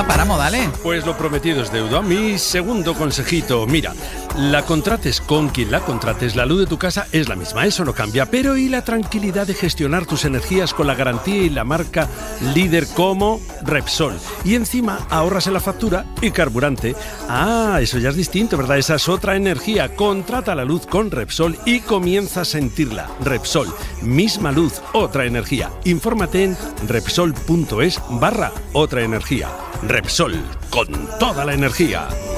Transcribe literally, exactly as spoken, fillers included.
paramos, dale. Pues lo prometido es deuda. Mi segundo consejito, mira, la contrates con quien la contrates, la luz de tu casa es la misma, eso no cambia, pero y la tranquilidad de gestionar tus energías con la garantía y la marca líder como Repsol. Y encima ahorras en la factura y carburante. Ah, eso ya es distinto, ¿verdad? Esa es otra energía. Contrata la luz con Repsol y comienza a sentirla. Repsol, misma luz, otra energía. Infórmate en repsol punto es barra otra energía. Repsol, con toda la energía.